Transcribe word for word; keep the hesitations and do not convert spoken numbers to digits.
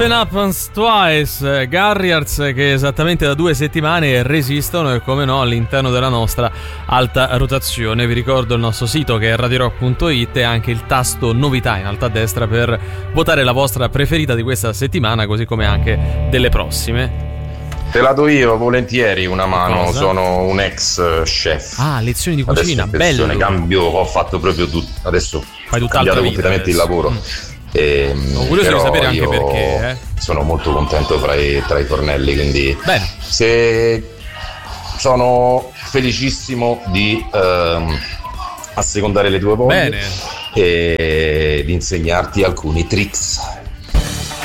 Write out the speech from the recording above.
Nothing Happens Twice, Garriers, che esattamente da due settimane resistono e come no all'interno della nostra alta rotazione. Vi ricordo il nostro sito che è radio rock punto it e anche il tasto novità in alto a destra per votare la vostra preferita di questa settimana, così come anche delle prossime. Te la do io volentieri una mano. Cosa? Sono un ex chef. Ah, lezioni di cucina, bello. Cambio, ho fatto proprio tutto. Adesso fai ho cambiato completamente adesso. il lavoro. Mm. E, sono curioso di sapere anche perché. Eh? Sono molto contento tra i, tra i fornelli, quindi bene. Se sono felicissimo di ehm, assecondare le tue voglie. Bene. E di insegnarti alcuni tricks.